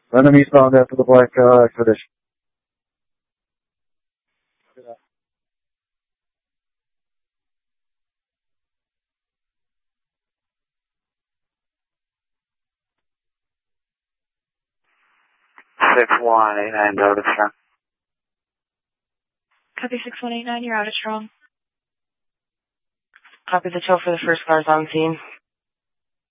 Run them eastbound after the black Expedition. Six one eight nine Delta Strong. Copy 6189, you're out of Strong. Copy the tow for the first cars on scene.